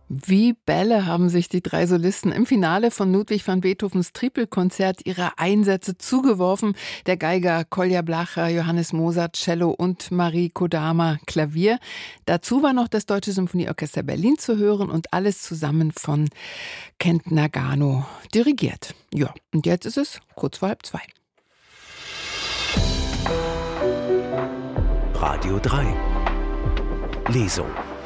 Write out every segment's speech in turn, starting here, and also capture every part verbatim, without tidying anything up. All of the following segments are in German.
Wie Bälle haben sich die drei Solisten im Finale von Ludwig van Beethovens Tripelkonzert ihre Einsätze zugeworfen. Der Geiger Kolja Blacha, Johannes Moser, Cello und Marie Kodama, Klavier. Dazu war noch das Deutsche Symphonieorchester Berlin zu hören und alles zusammen von Kent Nagano dirigiert. Ja, und jetzt ist es kurz vor halb zwei. Radio drei. Lesung.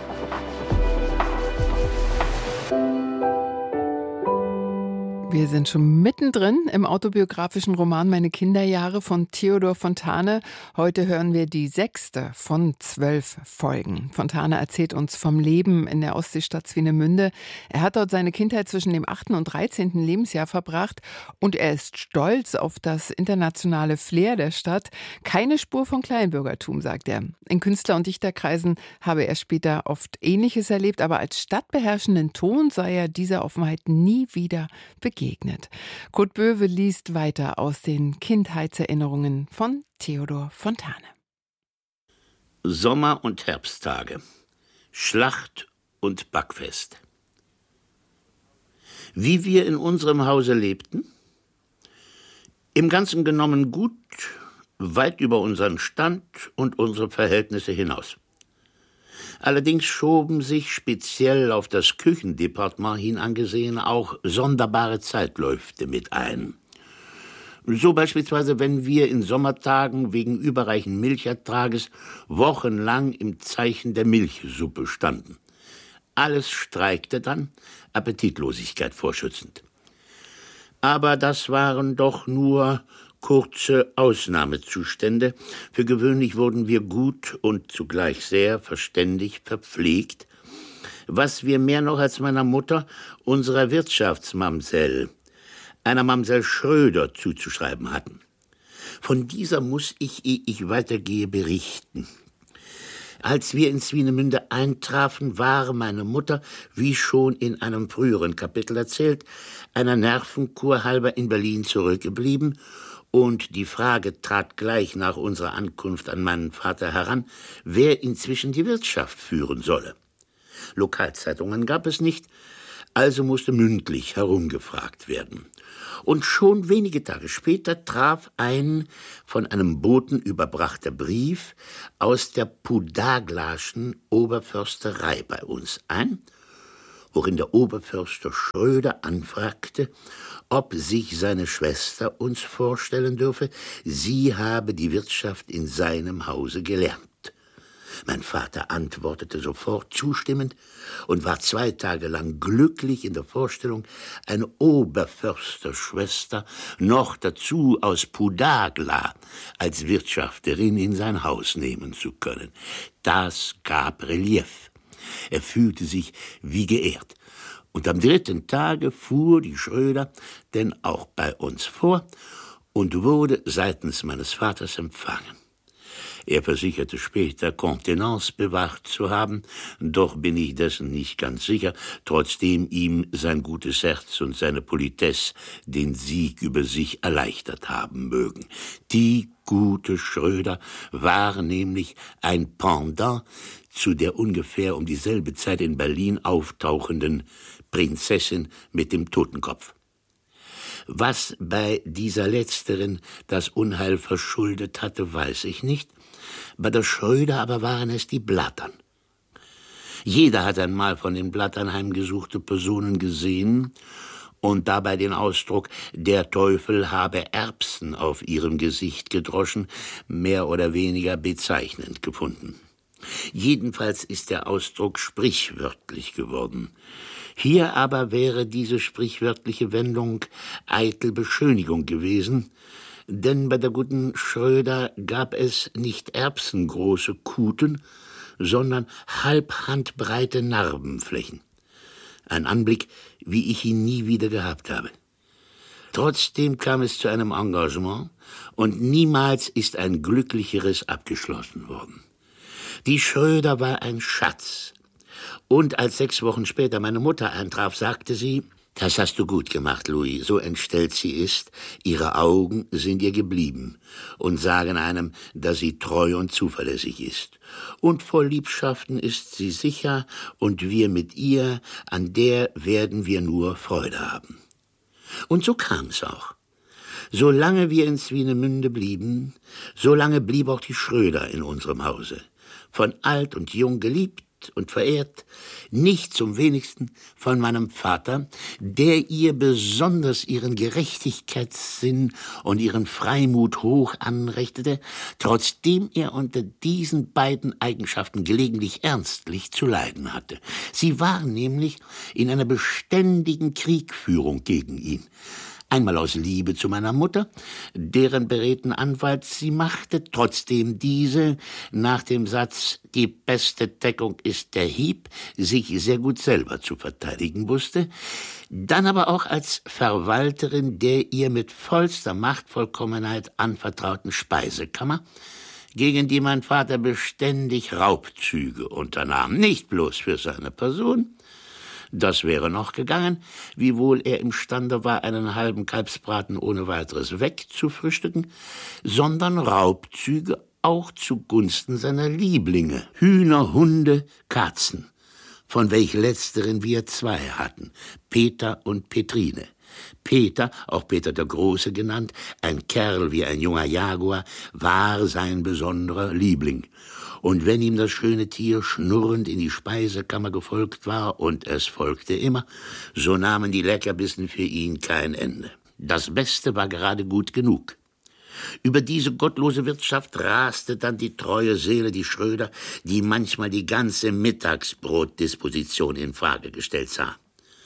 Wir sind schon mittendrin im autobiografischen Roman Meine Kinderjahre von Theodor Fontane. Heute hören wir die sechste von zwölf Folgen. Fontane erzählt uns vom Leben in der Ostseestadt Swinemünde. Er hat dort seine Kindheit zwischen dem achten und dreizehnten Lebensjahr verbracht und er ist stolz auf das internationale Flair der Stadt. Keine Spur von Kleinbürgertum, sagt er. In Künstler- und Dichterkreisen habe er später oft Ähnliches erlebt, aber als stadtbeherrschenden Ton sei er dieser Offenheit nie wieder begegnet. Kurt Böwe liest weiter aus den Kindheitserinnerungen von Theodor Fontane. Sommer- und Herbsttage, Schlacht und Backfest. Wie wir in unserem Hause lebten? Im Ganzen genommen gut, weit über unseren Stand und unsere Verhältnisse hinaus. Allerdings schoben sich speziell auf das Küchendepartement hin angesehen auch sonderbare Zeitläufte mit ein. So beispielsweise, wenn wir in Sommertagen wegen überreichen Milchertrages wochenlang im Zeichen der Milchsuppe standen. Alles streikte dann, Appetitlosigkeit vorschützend. Aber das waren doch nur kurze Ausnahmezustände. Für gewöhnlich wurden wir gut und zugleich sehr verständig verpflegt, was wir mehr noch als meiner Mutter, unserer Wirtschaftsmamsell, einer Mamsell Schröder, zuzuschreiben hatten. Von dieser muss ich, ehe ich weitergehe, berichten. Als wir in Swinemünde eintrafen, war meine Mutter, wie schon in einem früheren Kapitel erzählt, einer Nervenkur halber in Berlin zurückgeblieben. Und die Frage trat gleich nach unserer Ankunft an meinen Vater heran, wer inzwischen die Wirtschaft führen solle. Lokalzeitungen gab es nicht, also musste mündlich herumgefragt werden. Und schon wenige Tage später traf ein von einem Boten überbrachter Brief aus der Pudaglaschen Oberförsterei bei uns ein, worin der Oberförster Schröder anfragte, ob sich seine Schwester uns vorstellen dürfe, sie habe die Wirtschaft in seinem Hause gelernt. Mein Vater antwortete sofort zustimmend und war zwei Tage lang glücklich in der Vorstellung, eine Oberförsterschwester, noch dazu aus Pudagla, als Wirtschafterin in sein Haus nehmen zu können. Das gab Relief. Er fühlte sich wie geehrt. Und am dritten Tage fuhr die Schröder denn auch bei uns vor und wurde seitens meines Vaters empfangen. Er versicherte später, Kontenance bewahrt zu haben, doch bin ich dessen nicht ganz sicher, trotzdem ihm sein gutes Herz und seine Politesse den Sieg über sich erleichtert haben mögen. Die gute Schröder war nämlich ein Pendant zu der ungefähr um dieselbe Zeit in Berlin auftauchenden Prinzessin mit dem Totenkopf. Was bei dieser Letzteren das Unheil verschuldet hatte, weiß ich nicht. Bei der Schröder aber waren es die Blattern. Jeder hat einmal von den Blattern heimgesuchte Personen gesehen und dabei den Ausdruck, der Teufel habe Erbsen auf ihrem Gesicht gedroschen, mehr oder weniger bezeichnend gefunden. Jedenfalls ist der Ausdruck sprichwörtlich geworden. Hier aber wäre diese sprichwörtliche Wendung eitel Beschönigung gewesen, denn bei der guten Schröder gab es nicht erbsengroße Kuten, sondern halbhandbreite Narbenflächen. Ein Anblick, wie ich ihn nie wieder gehabt habe. Trotzdem kam es zu einem Engagement und niemals ist ein glücklicheres abgeschlossen worden. Die Schröder war ein Schatz. Und als sechs Wochen später meine Mutter eintraf, sagte sie, Das hast du gut gemacht, Louis. So entstellt sie ist, ihre Augen sind ihr geblieben und sagen einem, dass sie treu und zuverlässig ist. Und vor Liebschaften ist sie sicher, und wir mit ihr, an der werden wir nur Freude haben. Und so kam es auch. Solange wir in Swinemünde blieben, solange blieb auch die Schröder in unserem Hause. Von alt und jung geliebt und verehrt, nicht zum wenigsten von meinem Vater, der ihr besonders ihren Gerechtigkeitssinn und ihren Freimut hoch anrechtete, trotzdem er unter diesen beiden Eigenschaften gelegentlich ernstlich zu leiden hatte. Sie war nämlich in einer beständigen Kriegführung gegen ihn. Einmal aus Liebe zu meiner Mutter, deren beredten Anwalt sie machte, trotzdem diese nach dem Satz, die beste Deckung ist der Hieb, sich sehr gut selber zu verteidigen wusste, dann aber auch als Verwalterin der ihr mit vollster Machtvollkommenheit anvertrauten Speisekammer, gegen die mein Vater beständig Raubzüge unternahm, nicht bloß für seine Person. Das wäre noch gegangen, wiewohl er imstande war, einen halben Kalbsbraten ohne weiteres wegzufrühstücken, sondern Raubzüge auch zugunsten seiner Lieblinge, Hühner, Hunde, Katzen, von welch letzteren wir zwei hatten, Peter und Petrine. Peter, auch Peter der Große genannt, ein Kerl wie ein junger Jaguar, war sein besonderer Liebling. Und wenn ihm das schöne Tier schnurrend in die Speisekammer gefolgt war, und es folgte immer, so nahmen die Leckerbissen für ihn kein Ende. Das Beste war gerade gut genug. Über diese gottlose Wirtschaft raste dann die treue Seele, die Schröder, die manchmal die ganze Mittagsbrotdisposition in Frage gestellt sah.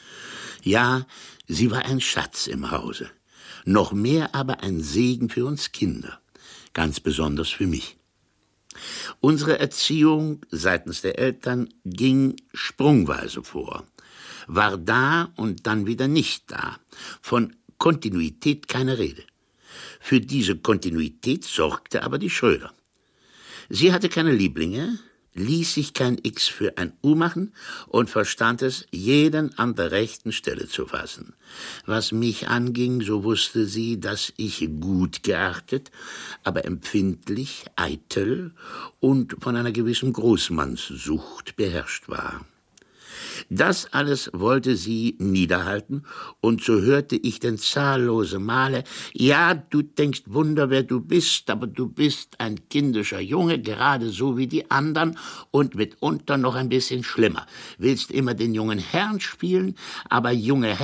Ja, sie war ein Schatz im Hause, noch mehr aber ein Segen für uns Kinder, ganz besonders für mich. Unsere Erziehung seitens der Eltern ging sprungweise vor, war da und dann wieder nicht da, von Kontinuität keine Rede. Für diese Kontinuität sorgte aber die Schröder. Sie hatte keine Lieblinge, ließ sich kein X für ein U machen und verstand es, jeden an der rechten Stelle zu fassen. Was mich anging, so wusste sie, dass ich gut geachtet, aber empfindlich, eitel und von einer gewissen Großmannssucht beherrscht war. Das alles wollte sie niederhalten, und so hörte ich denn zahllose Male, ja, du denkst Wunder, wer du bist, aber du bist ein kindischer Junge, gerade so wie die anderen und mitunter noch ein bisschen schlimmer. Willst immer den jungen Herrn spielen, aber junge